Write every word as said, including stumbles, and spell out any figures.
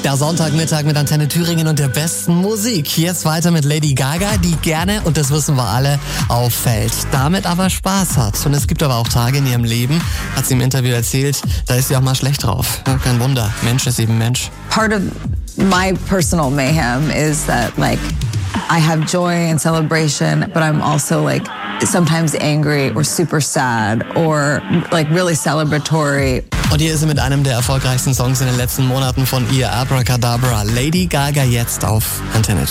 Der Sonntagmittag mit Antenne Thüringen und der besten Musik. Jetzt weiter mit Lady Gaga, die gerne, und das wissen wir alle, auffällt. Damit aber Spaß hat. Und es gibt aber auch Tage in ihrem Leben, hat sie im Interview erzählt, da ist sie auch mal schlecht drauf. Ja, kein Wunder, Mensch ist eben Mensch. Part of my personal mayhem is that, like, I have joy and celebration, but I'm also, like, sometimes angry or super sad or, like, really celebratory. Und hier ist sie mit einem der erfolgreichsten Songs in den letzten Monaten von ihr, Abracadabra. Lady Gaga jetzt auf Antenne.